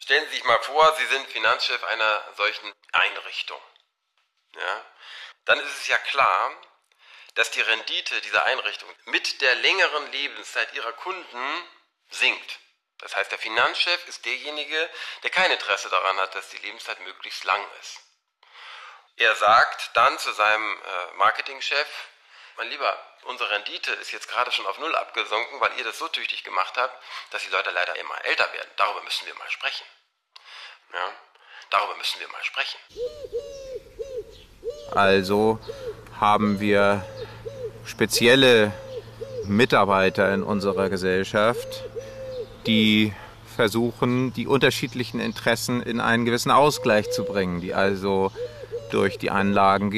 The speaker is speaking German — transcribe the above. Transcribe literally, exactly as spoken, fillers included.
Stellen Sie sich mal vor, Sie sind Finanzchef einer solchen Einrichtung. Ja? Dann ist es ja klar, dass die Rendite dieser Einrichtung mit der längeren Lebenszeit ihrer Kunden sinkt. Das heißt, der Finanzchef ist derjenige, der kein Interesse daran hat, dass die Lebenszeit möglichst lang ist. Er sagt dann zu seinem äh, Marketingchef: Mein Lieber, unsere Rendite ist jetzt gerade schon auf Null abgesunken, weil ihr das so tüchtig gemacht habt, dass die Leute leider immer älter werden. Darüber müssen wir mal sprechen. Ja, darüber müssen wir mal sprechen. Also haben wir spezielle Mitarbeiter in unserer Gesellschaft, die versuchen, die unterschiedlichen Interessen in einen gewissen Ausgleich zu bringen, die also durch die Anlagen